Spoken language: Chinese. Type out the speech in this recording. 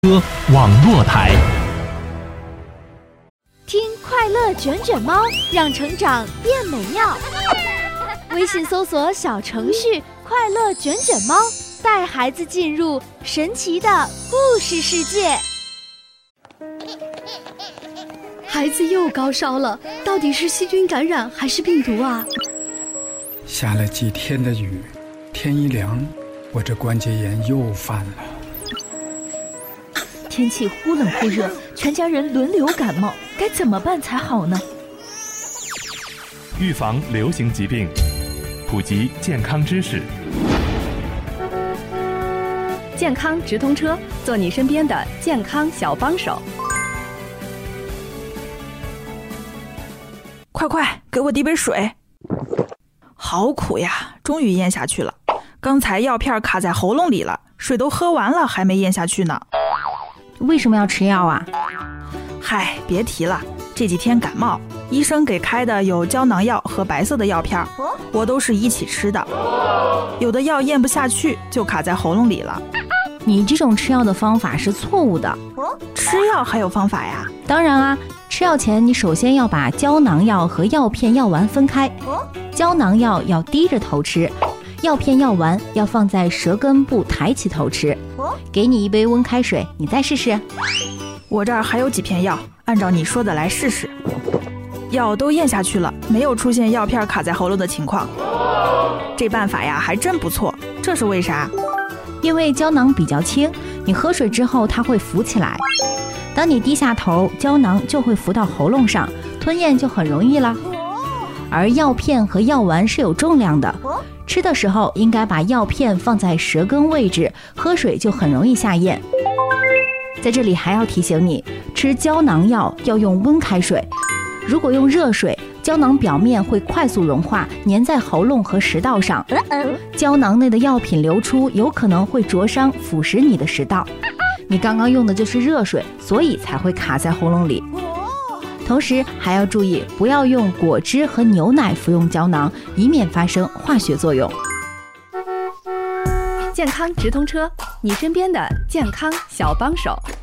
车网络台， 听快乐卷卷猫，让成长变美妙。微信搜索小程序快乐卷卷猫，带孩子进入神奇的故事世界。 孩子又高烧了，到底是细菌感染还是病毒啊？ 下了几天的雨，天一凉，我这关节炎又犯了。 天气忽冷忽热，全家人轮流感冒，该怎么办才好呢？ 预防流行疾病，普及健康知识。 健康直通车，做你身边的健康小帮手。 快，给我递杯水。好苦呀，终于咽下去了。刚才药片卡在喉咙里了，水都喝完了，还没咽下去呢。 为什么要吃药啊？ 嗨，别提了，这几天感冒，医生给开的有胶囊药和白色的药片，我都是一起吃的。有的药咽不下去，就卡在喉咙里了。 你这种吃药的方法是错误的。 吃药还有方法呀？ 当然啊，吃药前你首先要把胶囊药和药片药丸分开。胶囊药要低着头吃，药片药丸要放在舌根部抬起头吃。给你一杯温开水，你再试试。 我这儿还有几片药，按照你说的来试试。药都咽下去了，没有出现药片卡在喉咙的情况。这办法呀还真不错，这是为啥？ 因为胶囊比较轻，你喝水之后它会浮起来。当你低下头，胶囊就会浮到喉咙上，吞咽就很容易了。而药片和药丸是有重量的，吃的时候应该把药片放在舌根位置，喝水就很容易下咽。在这里还要提醒你，吃胶囊药要用温开水，如果用热水，胶囊表面会快速融化，粘在喉咙和食道上，胶囊内的药品流出有可能会灼伤腐蚀你的食道。你刚刚用的就是热水，所以才会卡在喉咙里。同时还要注意，不要用果汁和牛奶服用胶囊，以免发生化学作用。 健康直通车，你身边的健康小帮手。